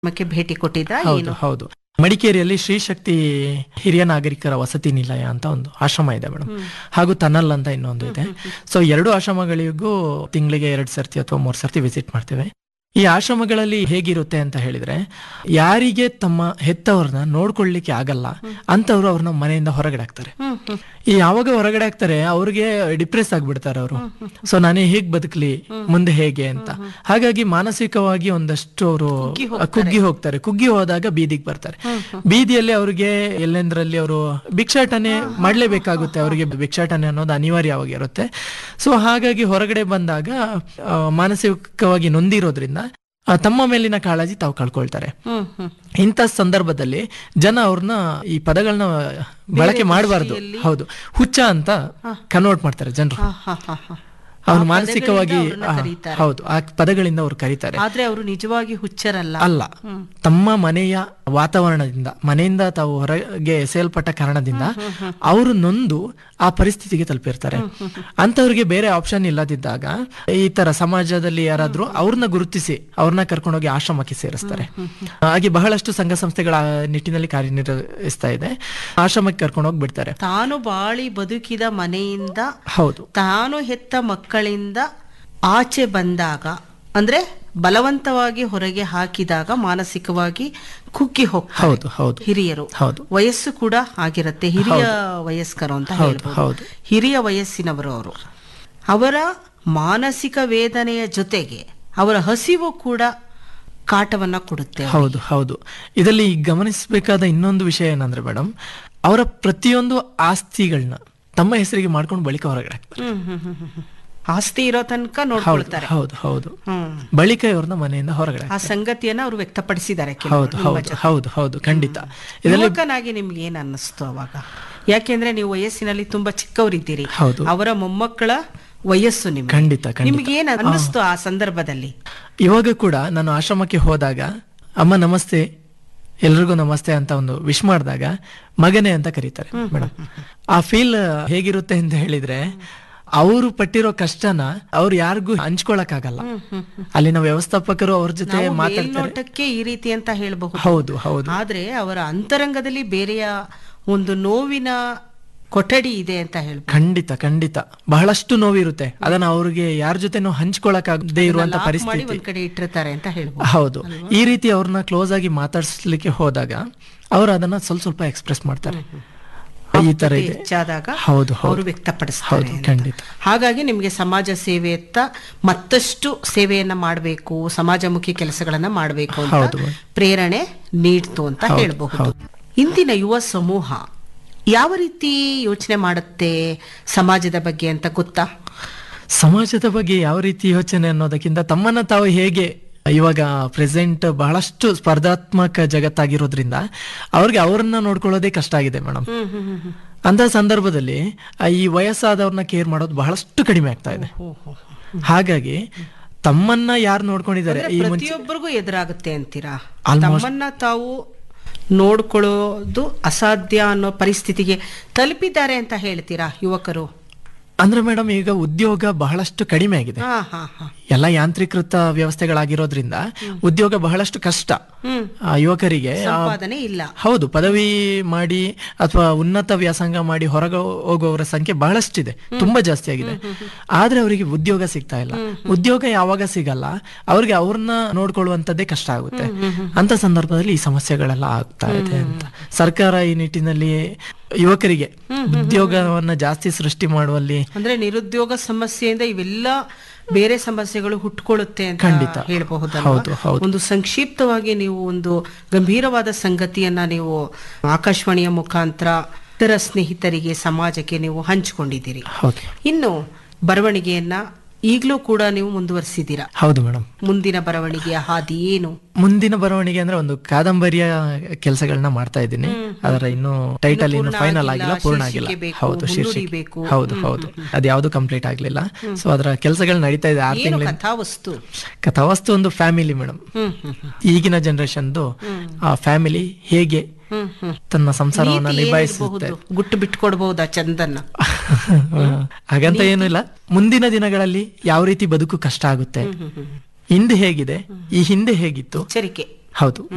ಭೇಟಿ ಕೊಟ್ಟಿದ್ದ ಹೌದು ಏನು? ಹೌದು. ಮಡಿಕೇರಿಯಲ್ಲಿ ಶ್ರೀ ಶಕ್ತಿ ಹಿರಿಯ ನಾಗರಿಕರ ವಸತಿ ನಿಲಯ ಅಂತ ಒಂದು ಆಶ್ರಮ ಇದೆ ಮೇಡಮ್, ಹಾಗೂ ತನ್ನಲ್ ಅಂತ ಇನ್ನೊಂದು ಇದೆ. ಸೊ ಎರಡು ಆಶ್ರಮಗಳಿಗೂ ತಿಂಗಳಿಗೆ 2 ಸರ್ತಿ ಅಥವಾ 3 ಸರ್ತಿ ವಿಸಿಟ್ ಮಾಡ್ತೇವೆ. ಈ ಆಶ್ರಮಗಳಲ್ಲಿ ಹೇಗಿರುತ್ತೆ ಅಂತ ಹೇಳಿದ್ರೆ, ಯಾರಿಗೆ ತಮ್ಮ ಹೆತ್ತವ್ರನ್ನ ನೋಡ್ಕೊಳ್ಲಿಕ್ಕೆ ಆಗಲ್ಲ ಅಂತವ್ರು ಅವ್ರನ್ನ ಮನೆಯಿಂದ ಹೊರಗಡೆ ಹಾಕ್ತಾರೆ. ಈ ಯಾವಾಗ ಹೊರಗಡೆ ಹಾಕ್ತಾರೆ ಅವ್ರಿಗೆ ಡಿಪ್ರೆಸ್ ಆಗ್ಬಿಡ್ತಾರೆ ಅವರು. ಸೊ ನಾನೇ ಹೇಗ್ ಬದುಕಲಿ ಮುಂದೆ ಹೇಗೆ ಅಂತ. ಹಾಗಾಗಿ ಮಾನಸಿಕವಾಗಿ ಒಂದಷ್ಟು ಅವರು ಕುಗ್ಗಿ ಹೋದಾಗ ಬೀದಿಗೆ ಬರ್ತಾರೆ. ಬೀದಿಯಲ್ಲಿ ಅವ್ರಿಗೆ ಎಲ್ಲೆಂದ್ರಲ್ಲಿ ಅವರು ಭಿಕ್ಷಾಟನೆ ಮಾಡ್ಲೇಬೇಕಾಗುತ್ತೆ. ಅವರಿಗೆ ಭಿಕ್ಷಾಟನೆ ಅನ್ನೋದು ಅನಿವಾರ್ಯವಾಗಿರುತ್ತೆ. ಸೊ ಹಾಗಾಗಿ ಹೊರಗಡೆ ಬಂದಾಗ ಮಾನಸಿಕವಾಗಿ ನೊಂದಿರೋದ್ರಿಂದ ತಮ್ಮ ಮೇಲಿನ ಕಾಳಜಿ ತಾವು ಕಳ್ಕೊಳ್ತಾರೆ. ಇಂಥ ಸಂದರ್ಭದಲ್ಲಿ ಜನ ಅವ್ರನ್ನ ಈ ಪದಗಳನ್ನ ಬಳಕೆ ಮಾಡಬಾರ್ದು, ಹೌದು, ಹುಚ್ಚ ಅಂತ ಕನ್ವರ್ಟ್ ಮಾಡ್ತಾರೆ ಜನರು. ಅವ್ರು ಮಾನಸಿಕವಾಗಿ ಹೌದು ಆ ಪದಗಳಿಂದ ಅವ್ರು ಕರೀತಾರೆ. ಆದ್ರೆ ಅವರು ನಿಜವಾಗಿ ಹುಚ್ಚರಲ್ಲ ಅಲ್ಲ, ತಮ್ಮ ಮನೆಯ ವಾತಾವರಣದಿಂದ, ಮನೆಯಿಂದ ತಾವು ಹೊರಗೆ ಎಸೆಯಲ್ಪಟ್ಟ ಕಾರಣದಿಂದ ಅವರು ನೊಂದು ಆ ಪರಿಸ್ಥಿತಿಗೆ ತಲುಪಿರ್ತಾರೆ. ಅಂತವ್ರಿಗೆ ಬೇರೆ ಆಪ್ಷನ್ ಇಲ್ಲದಿದ್ದಾಗ ಈ ತರ ಸಮಾಜದಲ್ಲಿ ಯಾರಾದ್ರೂ ಅವ್ರನ್ನ ಗುರುತಿಸಿ ಅವ್ರನ್ನ ಕರ್ಕೊಂಡೋಗಿ ಆಶ್ರಮಕ್ಕೆ ಸೇರಿಸ್ತಾರೆ. ಹಾಗೆ ಬಹಳಷ್ಟು ಸಂಘ ಸಂಸ್ಥೆಗಳ ನಿಟ್ಟಿನಲ್ಲಿ ಕಾರ್ಯನಿರ್ವಹಿಸ್ತಾ ಇದೆ. ಆಶ್ರಮಕ್ಕೆ ಕರ್ಕೊಂಡೋಗಿ ಬಿಡ್ತಾರೆ. ತಾನು ಬಾಳಿ ಬದುಕಿದ ಮನೆಯಿಂದ, ಹೌದು, ತಾನು ಹೆತ್ತ ಮಕ್ಕಳಿಂದ ಆಚೆ ಬಂದಾಗ, ಅಂದ್ರೆ ಬಲವಂತವಾಗಿ ಹೊರಗೆ ಹಾಕಿದಾಗ ಮಾನಸಿಕವಾಗಿ ಕುಗ್ಗಿ ಹೋಗ್ತಾರೆ. ಹೌದು ಹೌದು ಹಿರಿಯರು, ಹೌದು, ವಯಸ್ಸು ಕೂಡ ಆಗಿರುತ್ತೆ, ಹಿರಿಯ ವಯಸ್ಕರು ಅಂತ ಹೇಳ್ಬೋದು. ಹಿರಿಯ ವಯಸ್ಸಿನವರು ಅವರು. ಅವರ ಮಾನಸಿಕ ವೇದನೆಯ ಜೊತೆಗೆ ಅವರ ಹಸಿವು ಕೂಡ ಕಾಟವನ್ನ ಕೊಡುತ್ತೆ. ಹೌದು ಹೌದು. ಇದರಲ್ಲಿ ಗಮನಿಸಬೇಕಾದ ಇನ್ನೊಂದು ವಿಷಯ ಏನಂದ್ರೆ ಮೇಡಮ್, ಅವರ ಪ್ರತಿಯೊಂದು ಆಸ್ತಿಗಳನ್ನ ತಮ್ಮ ಹೆಸರಿಗೆ ಮಾಡ್ಕೊಂಡು ಬಳಿಕ ಹೊರಗಡೆ ಹಾಕ್ತಾರೆ. ಆಸ್ತಿ ಇರೋ ತನಕ ನೋಡ್ಕೊಳ್ತಾರೆ. ಹೌದು ಹೌದು. ಬಳಿಕ ಇವ್ರನ್ನ ಮನೆಯಿಂದ ಹೊರಗಡೆ ಆ ಸಂಗತಿಯನ್ನ ಅವರು ವ್ಯಕ್ತಪಡಿಸಿದ್ದಾರೆ. ಹೌದು ಹೌದು ಹೌದು ಹೌದು, ಖಂಡಿತ. ಯುವಕನಾಗಿ ನಿಮ್ಗೆ ಏನ್ ಅನ್ನಿಸ್ತು ಅವಾಗ? ಯಾಕೆಂದ್ರೆ ನೀವು ವಯಸ್ಸಿನಲ್ಲಿ ತುಂಬಾ ಚಿಕ್ಕವರಿದ್ದೀರಿ. ಅವರ ಮೊಮ್ಮಕ್ಕಳ ವಯಸ್ಸು ನಿಮ್ಗೆ. ಖಂಡಿತ. ನಿಮ್ಗೆ ಏನ್ ಅನ್ನಿಸ್ತು ಆ ಸಂದರ್ಭದಲ್ಲಿ? ಇವಾಗ ಕೂಡ ನಾನು ಆಶ್ರಮಕ್ಕೆ ಹೋದಾಗ ಅಮ್ಮ ನಮಸ್ತೆ, ಎಲ್ರಿಗೂ ನಮಸ್ತೆ ಅಂತ ಒಂದು ವಿಶ್ ಮಾಡಿದಾಗ ಮಗನೇ ಅಂತ ಕರೀತಾರೆ ಮೇಡಮ್. ಆ ಫೀಲ್ ಹೇಗಿರುತ್ತೆ ಅಂತ ಹೇಳಿದ್ರೆ, ಅವರು ಪಟ್ಟಿರೋ ಕಷ್ಟನ ಅವ್ರು ಯಾರಿಗೂ ಹಂಚ್ಕೊಳಕ್ ಆಗಲ್ಲ. ಅಲ್ಲಿನ ವ್ಯವಸ್ಥಾಪಕರು ಅವ್ರ ಜೊತೆ ಮಾತಾಡ್ತಾರೆ. ಈ ರೀತಿ ಅಂತ ಹೇಳ್ಬಹುದು. ಹೌದು ಹೌದು. ಆದ್ರೆ ಅವರ ಅಂತರಂಗದಲ್ಲಿ ಬೇರೆಯ ಒಂದು ನೋವಿನ ಕೊಠಡಿ ಇದೆ ಅಂತ ಹೇಳ್ಬೋದು. ಖಂಡಿತ ಖಂಡಿತ. ಬಹಳಷ್ಟು ನೋವಿರುತ್ತೆ. ಅದನ್ನ ಅವ್ರಿಗೆ ಯಾರ ಜೊತೆನೂ ಹಂಚ್ಕೊಳಕ್ಕಾಗದೇ ಇರುವಂತ ಪರಿಸ್ಥಿತಿ ಒಂದ್ ಕಡೆ ಇಟ್ಟಿರ್ತಾರೆ ಅಂತ ಹೇಳ್ಬೋದು. ಹೌದು. ಈ ರೀತಿ ಅವ್ರನ್ನ ಕ್ಲೋಸ್ ಆಗಿ ಮಾತಾಡ್ಸ್ಲಿಕ್ಕೆ ಹೋದಾಗ ಅವ್ರು ಅದನ್ನ ಸ್ವಲ್ಪ ಎಕ್ಸ್ಪ್ರೆಸ್ ಮಾಡ್ತಾರೆ. ಈ ತರ ಇದೆ. ಹೌದು, ಅವರು ವ್ಯಕ್ತಪಡಿಸ್ತಾರೆ. ಖಂಡಿತ. ಹಾಗಾಗಿ ನಿಮ್ಗೆ ಸಮಾಜ ಸೇವೆಯತ್ತ ಮತ್ತಷ್ಟು ಸೇವೆಯನ್ನ ಮಾಡಬೇಕು, ಸಮಾಜಮುಖಿ ಕೆಲಸಗಳನ್ನ ಮಾಡಬೇಕು ಅಂತ ಪ್ರೇರಣೆ ನೀಡ್ತು ಅಂತ ಹೇಳಬಹುದು. ಇಂದಿನ ಯುವ ಸಮೂಹ ಯಾವ ರೀತಿ ಯೋಚನೆ ಮಾಡುತ್ತೆ ಸಮಾಜದ ಬಗ್ಗೆ ಅಂತ ಗೊತ್ತಾ? ಸಮಾಜದ ಬಗ್ಗೆ ಯಾವ ರೀತಿ ಯೋಚನೆ ಅನ್ನೋದಕ್ಕಿಂತ ತಮ್ಮನ್ನ ತಾವು ಹೇಗೆ, ಇವಾಗ ಪ್ರೆಸೆಂಟ್ ಬಹಳಷ್ಟು ಸ್ಪರ್ಧಾತ್ಮಕ ಜಗತ್ತಾಗಿರೋದ್ರಿಂದ ಅವ್ರಿಗೆ ಅವ್ರನ್ನ ನೋಡ್ಕೊಳ್ಳೋದೇ ಕಷ್ಟ ಆಗಿದೆ ಮೇಡಮ್. ಅಂತ ಸಂದರ್ಭದಲ್ಲಿ ಈ ವಯಸ್ಸಾದವ್ರನ್ನ ಕೇರ್ ಮಾಡೋದು ಬಹಳಷ್ಟು ಕಡಿಮೆ ಆಗ್ತಾ ಇದೆ. ಹಾಗಾಗಿ ತಮ್ಮನ್ನ ಯಾರು ನೋಡ್ಕೊಂಡಿದ್ದಾರೆ ಈ ಪ್ರತಿಯೊಬ್ಬರಿಗೂ ಎದುರಾಗುತ್ತೆ ಅಂತೀರಾ? ತಮ್ಮನ್ನ ತಾವು ನೋಡ್ಕೊಳ್ಳೋದು ಅಸಾಧ್ಯ ಅನ್ನೋ ಪರಿಸ್ಥಿತಿಗೆ ತಲುಪಿದ್ದಾರೆ ಅಂತ ಹೇಳ್ತೀರಾ ಯುವಕರು? ಅಂದ್ರೆ ಮೇಡಮ್, ಈಗ ಉದ್ಯೋಗ ಬಹಳಷ್ಟು ಕಡಿಮೆ ಆಗಿದೆ. ಎಲ್ಲ ಯಾಂತ್ರೀಕೃತ ವ್ಯವಸ್ಥೆಗಳಾಗಿರೋದ್ರಿಂದ ಉದ್ಯೋಗ ಬಹಳಷ್ಟು ಕಷ್ಟ ಯುವಕರಿಗೆ. ಸಂಪಾದನೆ ಇಲ್ಲ. ಹೌದು, ಪದವಿ ಮಾಡಿ ಅಥವಾ ಉನ್ನತ ವ್ಯಾಸಂಗ ಮಾಡಿ ಹೊರಗೆ ಹೋಗುವವರ ಸಂಖ್ಯೆ ಬಹಳಷ್ಟಿದೆ, ತುಂಬಾ ಜಾಸ್ತಿ ಆಗಿದೆ. ಆದ್ರೆ ಅವರಿಗೆ ಉದ್ಯೋಗ ಸಿಗ್ತಾ ಇಲ್ಲ. ಉದ್ಯೋಗ ಯಾವಾಗ ಸಿಗಲ್ಲ ಅವ್ರಿಗೆ ಅವ್ರನ್ನ ನೋಡ್ಕೊಳ್ಳುವಂತದ್ದೇ ಕಷ್ಟ ಆಗುತ್ತೆ. ಅಂತ ಸಂದರ್ಭದಲ್ಲಿ ಈ ಸಮಸ್ಯೆಗಳೆಲ್ಲ ಆಗ್ತಾ ಇದೆ ಅಂತ ಸರ್ಕಾರ ಈ ನಿಟ್ಟಿನಲ್ಲಿ ಯುವಕರಿಗೆ ಉದ್ಯೋಗವನ್ನ ಜಾಸ್ತಿ ಸೃಷ್ಟಿ ಮಾಡುವಲ್ಲಿ, ಅಂದ್ರೆ ನಿರುದ್ಯೋಗ ಸಮಸ್ಯೆಯಿಂದ ಇವೆಲ್ಲ ಬೇರೆ ಸಮಸ್ಯೆಗಳು ಹುಟ್ಟುಕೊಳ್ಳುತ್ತೆ ಅಂತ ಖಂಡಿತ ಹೇಳಬಹುದು. ಒಂದು ಸಂಕ್ಷಿಪ್ತವಾಗಿ ನೀವು ಒಂದು ಗಂಭೀರವಾದ ಸಂಗತಿಯನ್ನ ನೀವು ಆಕಾಶವಾಣಿಯ ಮುಖಾಂತರ ಇತರ ಸ್ನೇಹಿತರಿಗೆ, ಸಮಾಜಕ್ಕೆ ನೀವು ಹಂಚಿಕೊಂಡಿದ್ದೀರಿ. ಇನ್ನು ಬರವಣಿಗೆಯನ್ನ ಈಗಲೂ ಕೂಡ ನೀವು ಮುಂದುವರಿಸಿದ್ದೀರಾ? ಹೌದು ಮೇಡಮ್. ಮುಂದಿನ ಬರವಣಿಗೆಯ ಹಾದಿ ಏನು? ಮುಂದಿನ ಬರವಣಿಗೆ ಅಂದ್ರೆ ಒಂದು ಕಾದಂಬರಿಯ ಕೆಲಸಗಳನ್ನ ಮಾಡ್ತಾ ಇದ್ದೀನಿ. ಅದರ ಇನ್ನು ಟೈಟಲ್ ಇನ್ನು ಫೈನಲ್ ಆಗಿಲ್ಲ, ಪೂರ್ಣ ಆಗಿಲ್ಲ. ಹೌದು, ಶೀರ್ಷಿಕೆ. ಹೌದು ಹೌದು, ಅದ್ಯಾವುದು ಕಂಪ್ಲೀಟ್ ಆಗ್ಲಿಲ್ಲ. ಸೊ ಅದರ ಕೆಲಸಗಳು ನಡೀತಾ ಇದೆ. 6 ತಿಂಗಳ ಕಥಾವಸ್ತು ಒಂದು ಫ್ಯಾಮಿಲಿ ಮೇಡಮ್. ಈಗಿನ ಜನರೇಷನ್ದು ಆ ಫ್ಯಾಮಿಲಿ ಹೇಗೆ ತನ್ನ ಸಂಸಾರವನ್ನ ನಿಭಾಯಿಸುತ್ತೆ. ಗುಟ್ಟು ಬಿಟ್ಕೊಡ್ಬಹುದಾ ಚಂದನ್ನ? ಹಾಗಂತ ಏನು ಇಲ್ಲ. ಮುಂದಿನ ದಿನಗಳಲ್ಲಿ ಯಾವ ರೀತಿ ಬದುಕು ಕಷ್ಟ ಆಗುತ್ತೆ, ಹಿಂದೆ ಹೇಗಿದೆ, ಈ ಹಿಂದೆ ಹೇಗಿತ್ತು, ಎಚ್ಚರಿಕೆ. ಹೌದು.